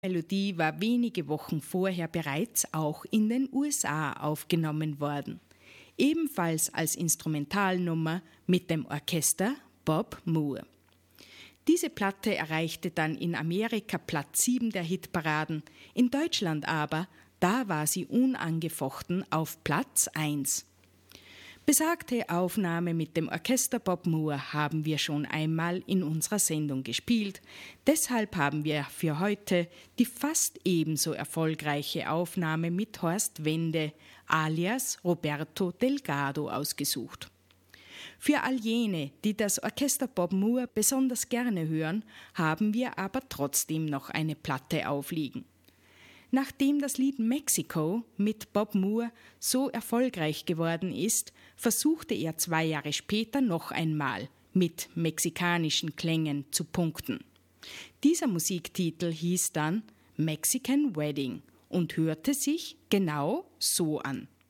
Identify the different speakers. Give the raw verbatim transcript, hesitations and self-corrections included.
Speaker 1: Melodie war wenige Wochen vorher bereits auch in den U S A aufgenommen worden, ebenfalls als Instrumentalnummer mit dem Orchester Bob Moore. Diese Platte erreichte dann in Amerika Platz sieben der Hitparaden, in Deutschland aber, da war sie unangefochten auf Platz eins. Besagte Aufnahme mit dem Orchester Bob Moore haben wir schon einmal in unserer Sendung gespielt. Deshalb haben wir für heute die fast ebenso erfolgreiche Aufnahme mit Horst Wende alias Roberto Delgado ausgesucht. Für all jene, die das Orchester Bob Moore besonders gerne hören, haben wir aber trotzdem noch eine Platte aufliegen. Nachdem das Lied Mexico mit Bob Moore so erfolgreich geworden ist, versuchte er zwei Jahre später noch einmal mit mexikanischen Klängen zu punkten. Dieser Musiktitel hieß dann Mexican Wedding und hörte sich genau so an.